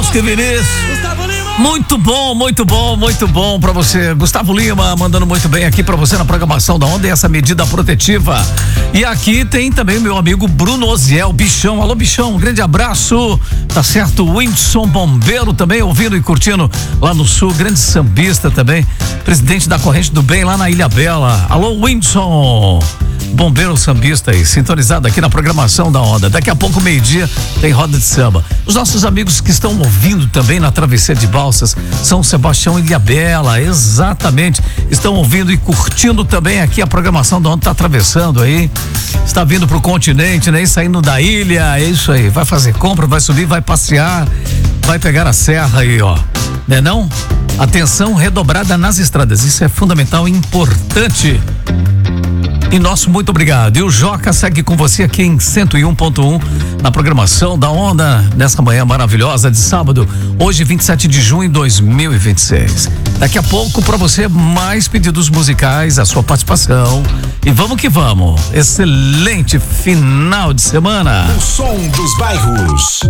que Vinícius. Muito bom pra você. Gustavo Lima mandando muito bem aqui pra você na programação da Onda e essa medida protetiva. E aqui tem também meu amigo Bruno Oziel, Bichão. Alô, Bichão, um grande abraço. Tá certo, o Whindersson Bombeiro também ouvindo e curtindo lá no sul, grande sambista também, presidente da Corrente do Bem lá na Ilha Bela. Alô, Whindersson. Bombeiro sambista aí, sintonizado aqui na programação da Onda. Daqui a pouco, meio-dia, tem roda de samba. Os nossos amigos que estão ouvindo também na Travessia de Balsas, São Sebastião e Ilhabela, exatamente, estão ouvindo e curtindo também aqui a programação da Onda, tá atravessando aí, está vindo pro continente, né? E saindo da ilha, é isso aí, vai fazer compra, vai subir, vai passear, vai pegar a serra aí, ó, né não? Atenção redobrada nas estradas, isso é fundamental e importante. E nosso muito obrigado. E o Joca segue com você aqui em 101.1 na programação da Onda nessa manhã maravilhosa de sábado, hoje 27 de junho de 2026. Daqui a pouco para você mais pedidos musicais, a sua participação. E vamos que vamos. Excelente final de semana. O som dos bairros.